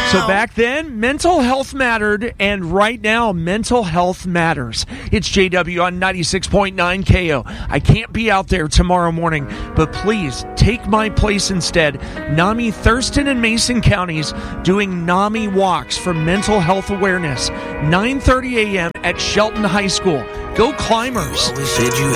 So back then, mental health mattered, and right now, mental health matters. It's JW on 96.9 KO. I can't be out there tomorrow morning, but please take my place instead. NAMI Thurston and Mason counties doing NAMI walks for mental health awareness. 9:30 a.m. at Shelton High School. Go Climbers. Always said you